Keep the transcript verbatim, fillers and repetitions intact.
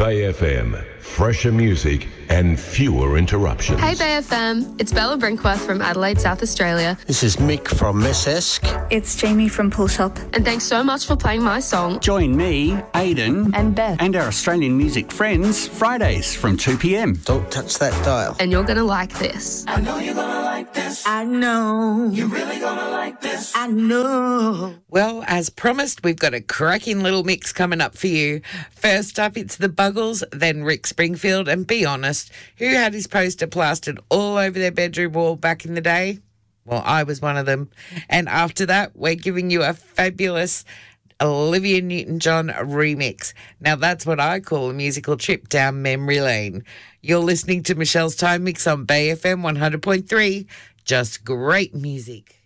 Bay F M, fresher music and fewer interruptions. Hey Bay F M, it's Bella Brinkworth from Adelaide, South Australia. This is Mick from Messesk. It's Jamie from Pull Shop. And thanks so much for playing my song. Join me, Aidan, and Beth, and our Australian music friends Fridays from two p.m. Don't touch that dial. And you're going to like this. I know you're going to like this. I know. You're really going to like this. I know. Well, as promised, we've got a cracking little mix coming up for you. First up, it's the Buggles, then Rick Springfield, and be honest, who had his poster plastered all over their bedroom wall back in the day? Well, I was one of them. And after that, we're giving you a fabulous Olivia Newton-John remix. Now, that's what I call a musical trip down memory lane. You're listening to Michelle's Time Mix on Bay F M one hundred point three. Just great music.